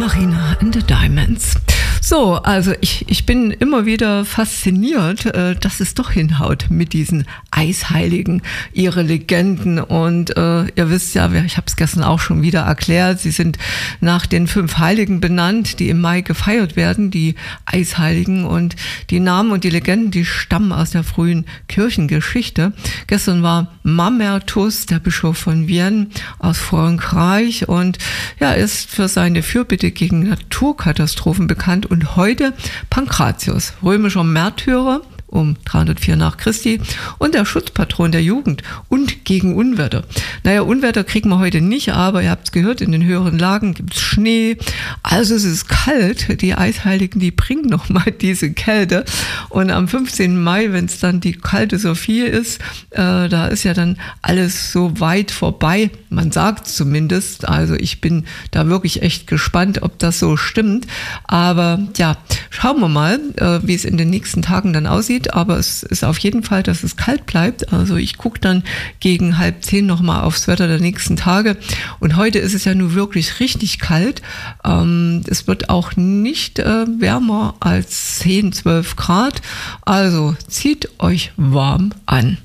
Marina and the Diamonds. So, also ich bin immer wieder fasziniert, dass es doch hinhaut mit diesen Eisheiligen, ihre Legenden. Und ihr wisst ja, ich habe es gestern auch schon wieder erklärt, sie sind nach den 5 Heiligen benannt, die im Mai gefeiert werden, die Eisheiligen. Und die Namen und die Legenden, die stammen aus der frühen Kirchengeschichte. Gestern war Mamertus, der Bischof von Vienne aus Frankreich, und ja, ist für seine Fürbitte gegen Naturkatastrophen bekannt. Und heute Pankratius, römischer Märtyrer um 304 nach Christi und der Schutzpatron der Jugend und gegen Unwetter. Naja, Unwetter kriegen wir heute nicht, aber ihr habt es gehört, in den höheren Lagen gibt es Schnee, also es ist kalt. Die Eisheiligen, die bringen nochmal diese Kälte, und am 15. Mai, wenn es dann die kalte Sophie ist, da ist ja dann alles so weit vorbei, man sagt zumindest, also ich bin da wirklich echt gespannt, ob das so stimmt, aber ja, schauen wir mal, wie es in den nächsten Tagen dann aussieht. Aber es ist auf jeden Fall, dass es kalt bleibt. Also ich gucke dann gegen 9:30 nochmal aufs Wetter der nächsten Tage. Und heute ist es ja nun wirklich richtig kalt. Es wird auch nicht wärmer als 10, 12 Grad. Also zieht euch warm an.